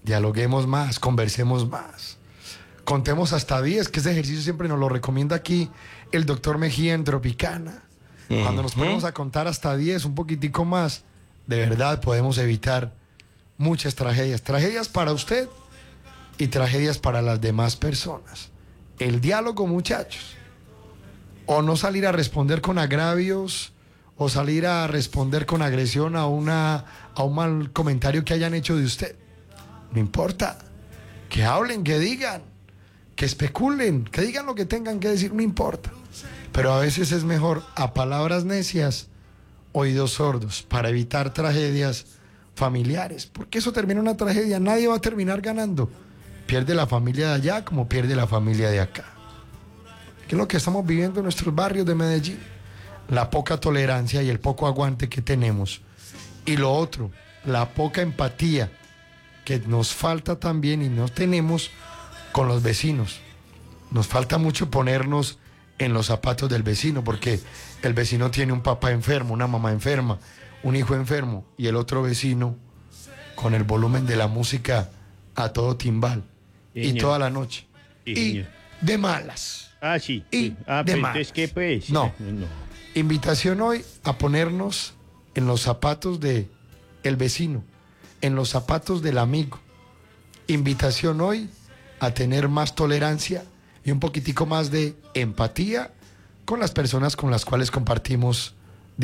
dialoguemos más, conversemos más. Contemos hasta 10, que ese ejercicio siempre nos lo recomienda aquí el doctor Mejía en Tropicana. Cuando nos ponemos a contar hasta 10, un poquitico más, de verdad podemos evitar muchas tragedias. Tragedias para usted y tragedias para las demás personas. El diálogo, muchachos. O no salir a responder con agravios, o salir a responder con agresión a un mal comentario que hayan hecho de usted. No importa. Que hablen, que digan, que especulen, que digan lo que tengan que decir, no importa. Pero a veces es mejor a palabras necias, oídos sordos, para evitar tragedias familiares. Porque eso termina una tragedia, nadie va a terminar ganando. Pierde la familia de allá como pierde la familia de acá. ¿Qué es lo que estamos viviendo en nuestros barrios de Medellín? La poca tolerancia y el poco aguante que tenemos. Y lo otro, la poca empatía que nos falta también y no tenemos con los vecinos. Nos falta mucho ponernos en los zapatos del vecino, porque el vecino tiene un papá enfermo, una mamá enferma, un hijo enfermo, y el otro vecino con el volumen de la música a todo timbal, y toda la noche, y de malas. Ah, sí. Y Ah, de pues malas. entonces, ¿qué pues? No. Invitación hoy a ponernos en los zapatos de el vecino, en los zapatos del amigo. Invitación hoy a tener más tolerancia y un poquitico más de empatía con las personas con las cuales compartimos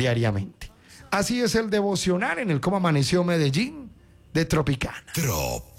diariamente. Así es el devocional en el Cómo Amaneció Medellín de Tropicana.